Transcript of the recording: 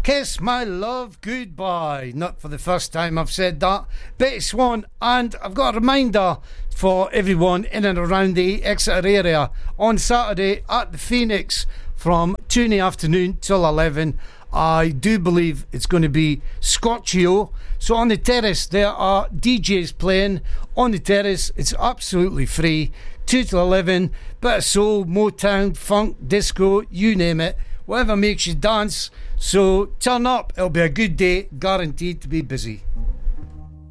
Kiss My Love Goodbye. Not for the first time I've said that. Betty Swan, and I've got a reminder for everyone in and around the Exeter area. On Saturday at the Phoenix from 2 in the afternoon till 11, I do believe it's going to be Scotchio. So on the terrace there are DJs playing on the terrace. It's absolutely free. 2 till 11, bit of soul, Motown, funk, disco, you name it, whatever makes you dance. So turn up, it'll be a good day, guaranteed to be busy.